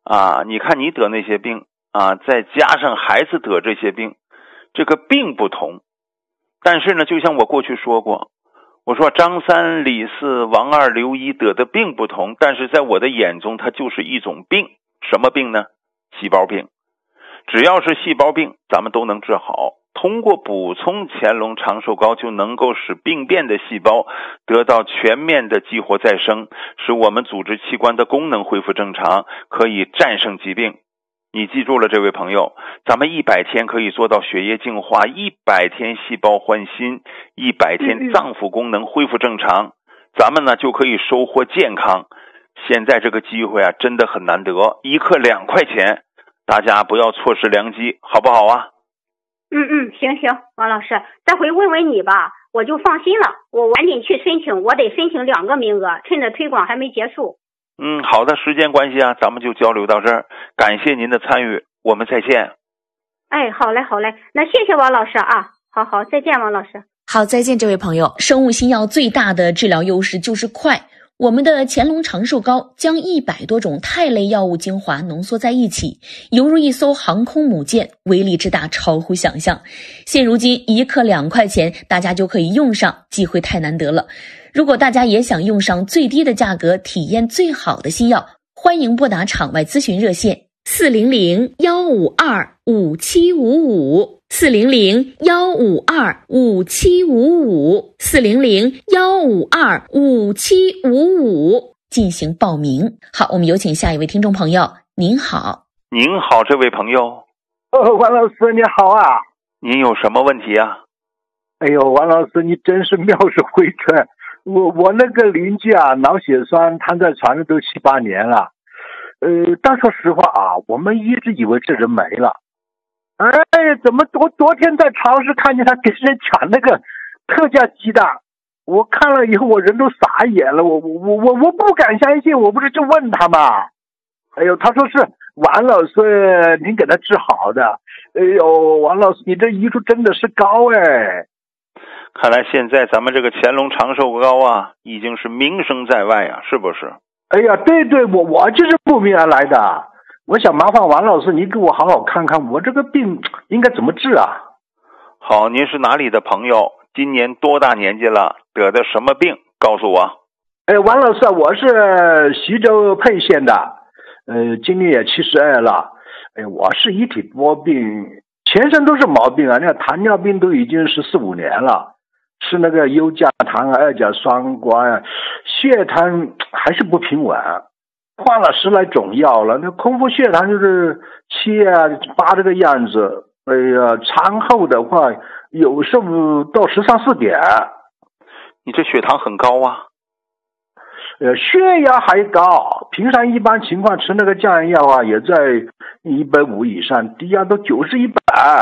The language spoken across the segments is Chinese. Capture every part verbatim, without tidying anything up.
啊，你看你得那些病啊，再加上孩子得这些病，这个病不同。但是呢，就像我过去说过，我说张三、李四、王二、刘一得的病不同，但是在我的眼中，它就是一种病。什么病呢？细胞病。只要是细胞病，咱们都能治好。通过补充乾隆长寿膏，就能够使病变的细胞得到全面的激活再生，使我们组织器官的功能恢复正常，可以战胜疾病。你记住了，这位朋友，咱们一百天可以做到血液净化，一百天细胞换新，一百天脏腑功能恢复正常，咱们呢就可以收获健康。现在这个机会啊，真的很难得，一克两块钱，大家不要错失良机，好不好啊？ 嗯嗯，行行，王老师，这回问问你吧，我就放心了。我晚点去申请，我得申请两个名额，趁着推广还没结束。 嗯，好的，时间关系啊，咱们就交流到这儿。感谢您的参与，我们再见。 哎，好嘞，好嘞，那谢谢王老师啊。好好，再见，王老师。 好，再见，这位朋友。生物新药最大的治疗优势就是快。我们的乾隆长寿膏将一百多种肽类药物精华浓缩在一起，犹如一艘航空母舰，威力之大超乎想象。现如今一克两块钱，大家就可以用上，机会太难得了。如果大家也想用上最低的价格体验最好的新药，欢迎拨打场外咨询热线四零零幺五二五七五五。四零零幺五二五七五五，四零零幺五二五七五五进行报名。好，我们有请下一位听众朋友。您好。 您好，这位朋友。 哦，王老师你好啊。 您有什么问题啊？ 哎呦，王老师你真是妙手回春。我我那个邻居啊，脑血栓瘫在床上都七八年了。呃，但说实话啊，我们一直以为这人没了。哎，怎么昨昨天在超市看见他给人抢那个特价鸡蛋，我看了以后我人都傻眼了，我我我我不敢相信，我不是就问他嘛，哎呦，他说是王老师您给他治好的，哎呦，王老师你这医术真的是高哎。 看来现在咱们这个乾隆长寿膏啊，已经是名声在外啊，是不是？ 哎呀，对对，我我就是慕名而来的。我想麻烦王老师，你给我好好看看，我这个病应该怎么治啊？ 好，您是哪里的朋友？今年多大年纪了？得的什么病？告诉我。 哎，王老师，我是徐州沛县的，呃，今年也七十二了。哎，我是一体多病，全身都是毛病啊，那糖尿病都已经十四五年了，吃那个优甲糖啊、二甲双胍啊，血糖还是不平稳。换了十来种药了，那空腹血糖就是七啊八这个样子。哎呀，餐后的话有时候到十三四点。 你这血糖很高啊。 呃，血压还高，平常一般情况吃那个降压药啊，也在一百五以上，低压都九十一百。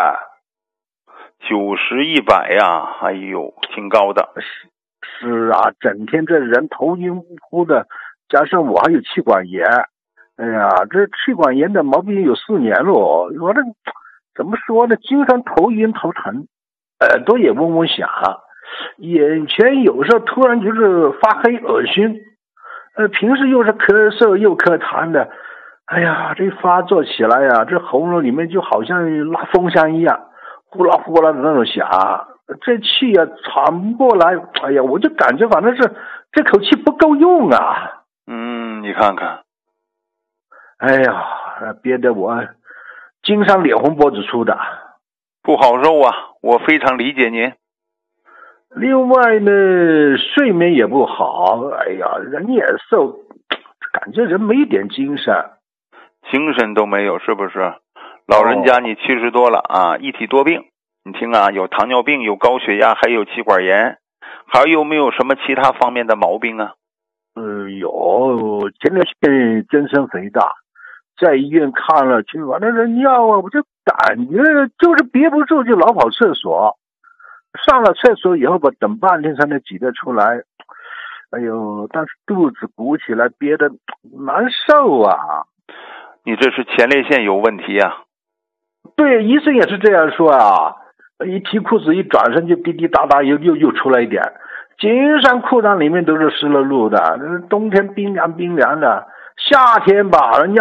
九十一百呀，哎呦，挺高的。 是是啊，整天这人头晕乎的。加上我还有气管炎，哎呀，这气管炎的毛病有四年了，我这怎么说呢？经常头晕头疼，耳朵也嗡嗡响，眼前有时候突然就是发黑恶心，呃，平时又是咳嗽又咳痰的，哎呀，这发作起来呀，这喉咙里面就好像拉风箱一样，呼啦呼啦的那种响，这气呀喘不过来，哎呀，我就感觉反正是这口气不够用啊。 嗯，你看看， 哎呀，憋得我经常脸红脖子粗的， 不好受啊，我非常理解您。 另外呢，睡眠也不好，哎呀，人也瘦，感觉人没一点精神， 精神都没有，是不是？老人家你七十多了啊，一体多病，你听啊，有糖尿病，有高血压，还有气管炎，还有没有什么其他方面的毛病啊？ 呃，有前列腺增生肥大，在医院看了去，完了这尿啊，我就感觉就是憋不住，就老跑厕所。上了厕所以后吧，等半天才能挤得出来。哎呦，但是肚子鼓起来，憋得难受啊。 你这是前列腺有问题啊？ 对，医生也是这样说啊。一提裤子，一转身就滴滴答答又又又出来一点。经常裤裆里面都是湿漉漉的，冬天冰凉冰凉的，夏天吧尿